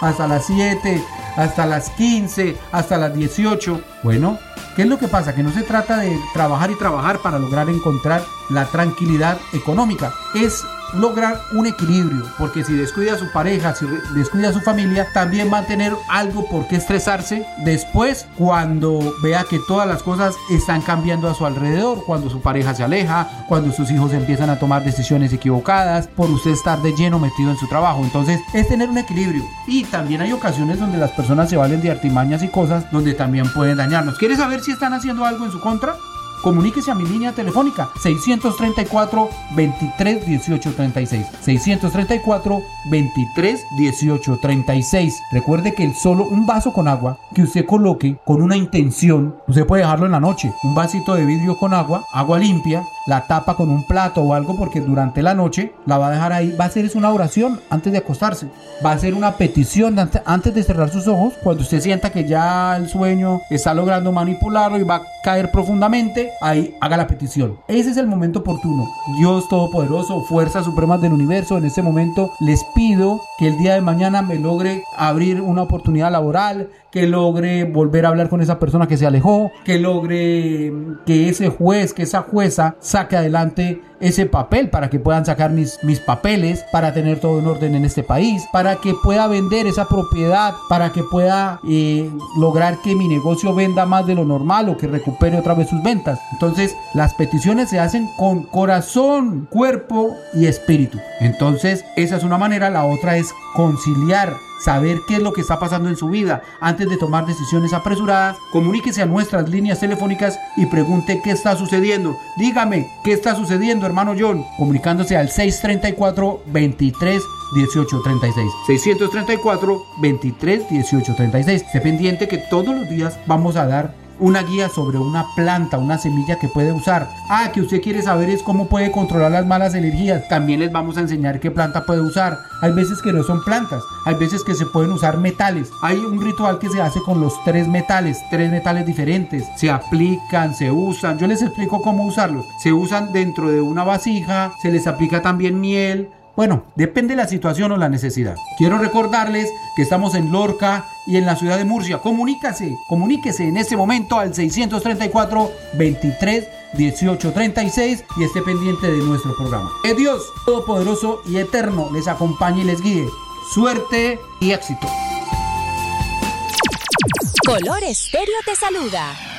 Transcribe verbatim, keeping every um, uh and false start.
hasta las siete, hasta las quince, hasta las dieciocho. Bueno, ¿qué es lo que pasa? Que no se trata de trabajar y trabajar para lograr encontrar la tranquilidad económica. Es lograr un equilibrio, porque si descuida a su pareja, si descuida a su familia, también va a tener algo por qué estresarse después cuando vea que todas las cosas están cambiando a su alrededor, cuando su pareja se aleja, cuando sus hijos empiezan a tomar decisiones equivocadas por usted estar de lleno metido en su trabajo. Entonces es tener un equilibrio, y también hay ocasiones donde las personas se valen de artimañas y cosas donde también pueden dañarnos. ¿Quieres saber si están haciendo algo en su contra? Comuníquese a mi línea telefónica seiscientos treinta y cuatro, veintitrés, dieciocho, treinta y seis. seiscientos treinta y cuatro, veintitrés, dieciocho, treinta y seis. Recuerde que el solo un vaso con agua que usted coloque con una intención, usted puede dejarlo en la noche, un vasito de vidrio con agua, agua limpia, la tapa con un plato o algo, porque durante la noche la va a dejar ahí. Va a hacer es una oración antes de acostarse, va a hacer una petición antes de cerrar sus ojos. Cuando usted sienta que ya el sueño está logrando manipularlo y va a caer profundamente, ahí haga la petición. Ese es el momento oportuno. Dios Todopoderoso, fuerzas supremas del universo, en este momento les pido que el día de mañana me logre abrir una oportunidad laboral, que logre volver a hablar con esa persona que se alejó, que logre que ese juez, que esa jueza saque adelante ese papel para que puedan sacar mis, mis papeles, para tener todo en orden en este país, para que pueda vender esa propiedad, para que pueda eh, lograr que mi negocio venda más de lo normal o que recupere otra vez sus ventas. Entonces las peticiones se hacen con corazón, cuerpo y espíritu. Entonces esa es una manera. La otra es conciliar, saber qué es lo que está pasando en su vida antes de tomar decisiones apresuradas. Comuníquese a nuestras líneas telefónicas y pregunte qué está sucediendo. Dígame qué está sucediendo, hermano John, comunicándose al seiscientos treinta y cuatro, veintitrés, dieciocho, treinta y seis. seiscientos treinta y cuatro, veintitrés, dieciocho, treinta y seis. Esté pendiente que todos los días vamos a dar una guía sobre una planta, una semilla que puede usar. Ah, que usted quiere saber es cómo puede controlar las malas energías. También les vamos a enseñar qué planta puede usar. Hay veces que no son plantas, hay veces que se pueden usar metales. Hay un ritual que se hace con los tres metales, tres metales diferentes. Se aplican, se usan. Yo les explico cómo usarlos. Se usan dentro de una vasija, se les aplica también miel. Bueno, depende de la situación o la necesidad. Quiero recordarles que estamos en Lorca y en la ciudad de Murcia. Comuníquese, comuníquese en este momento al seiscientos treinta y cuatro, veintitrés, dieciocho, treinta y seis y esté pendiente de nuestro programa. Que Dios Todopoderoso y Eterno les acompañe y les guíe. Suerte y éxito. Color Estéreo te saluda.